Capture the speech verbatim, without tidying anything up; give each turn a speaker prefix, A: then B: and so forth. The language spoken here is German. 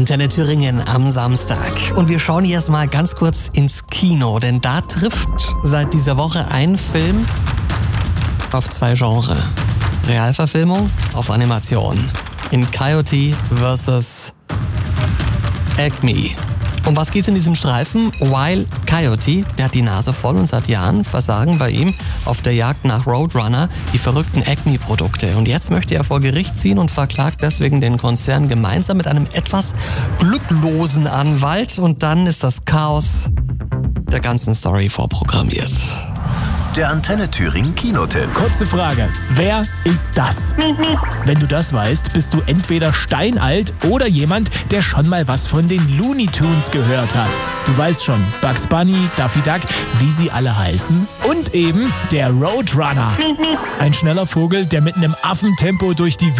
A: Antenne Thüringen am Samstag. Und wir schauen jetzt mal ganz kurz ins Kino, denn da trifft seit dieser Woche ein Film auf zwei Genres. Realverfilmung auf Animation. In Coyote versus Acme. Um was geht's in diesem Streifen? Wild Coyote, der hat die Nase voll und seit Jahren versagen bei ihm auf der Jagd nach Roadrunner die verrückten Acme-Produkte. Und jetzt möchte er vor Gericht ziehen und verklagt deswegen den Konzern gemeinsam mit einem etwas glücklosen Anwalt. Und dann ist das Chaos der ganzen Story vorprogrammiert.
B: Der Antenne Thüringen Kinotipp.
C: Kurze Frage, wer ist das? Wenn du das weißt, bist du entweder steinalt oder jemand, der schon mal was von den Looney Tunes gehört hat. Du weißt schon, Bugs Bunny, Daffy Duck, wie sie alle heißen. Und eben der Roadrunner. Ein schneller Vogel, der mit einem Affentempo durch die